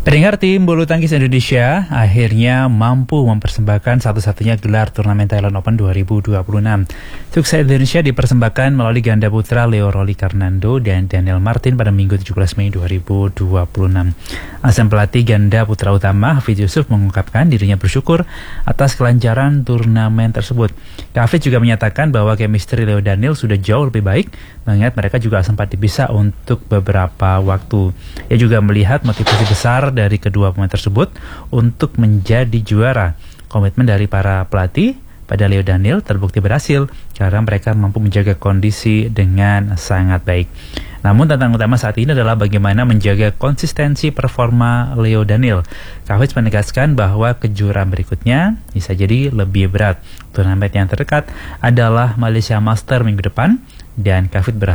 Pendengar, tim bulu tangkis Indonesia akhirnya mampu mempersembahkan satu-satunya gelar turnamen Thailand Open 2026. Sukses Indonesia dipersembahkan melalui ganda putra Leo Rolly-Carnando dan Daniel Martin pada Minggu 17 Mei 2026. Asisten pelatih ganda putra utama Hafidz Yusuf mengungkapkan dirinya bersyukur atas kelancaran turnamen tersebut. Hafidz juga menyatakan bahwa chemistry Leo Daniel sudah jauh lebih baik, mengingat mereka juga sempat dipisah untuk beberapa waktu. Ia juga melihat motivasi besar dari kedua pemain tersebut untuk menjadi juara. Komitmen dari para pelatih pada Leo Daniel terbukti berhasil karena mereka mampu menjaga kondisi dengan sangat baik. Namun tantangan utama saat ini adalah bagaimana menjaga konsistensi performa Leo Daniel. Hafidz menegaskan bahwa kejuaraan berikutnya bisa jadi lebih berat. Turnamen yang terdekat adalah Malaysia Master minggu depan dan Hafidz berharap